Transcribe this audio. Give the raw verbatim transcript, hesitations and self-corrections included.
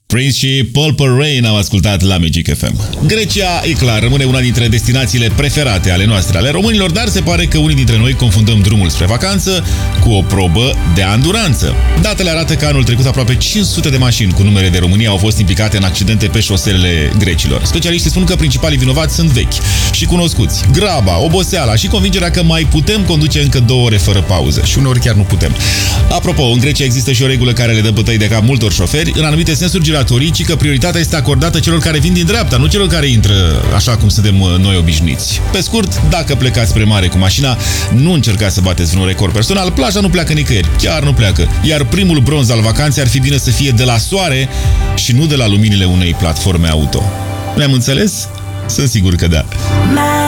Prince și Purple Rain au ascultat la Magic F M. Grecia, e clar, rămâne una dintre destinațiile preferate ale noastre, ale românilor, dar se pare că unii dintre noi confundăm drumul spre vacanță cu o probă de anduranță. Datele arată că anul trecut aproape cinci sute de mașini cu numere de România au fost implicate în accidente pe șoselele grecilor. Specialiștii spun că principalii vinovați sunt vechi și cunoscuți: graba, oboseala și convingerea că mai putem conduce încă două ore fără pauză. Și uneori chiar nu putem. Apropo, în Grecia există și o regulă care le dă bătăi de cap multor șoferi. În anumite sensuri giratorii, ci că prioritatea este acordată celor care vin din dreapta, nu celor care intră așa cum suntem noi obișnuiți. Pe scurt, dacă plecați spre mare cu mașina, nu încercați să bateți vreun record personal, plaja nu pleacă nicăieri, chiar nu pleacă. Iar primul bronz al vacanței ar fi bine să fie de la soare și nu de la luminile unei platforme auto. Ne-am înțeles? Sunt sigur că da.